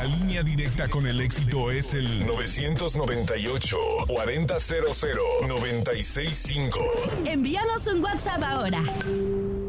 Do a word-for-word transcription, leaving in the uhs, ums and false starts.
línea directa con el éxito es el nueve noventa y ocho, cuarenta cero cero, noventa y seis cinco. Envíanos un WhatsApp ahora.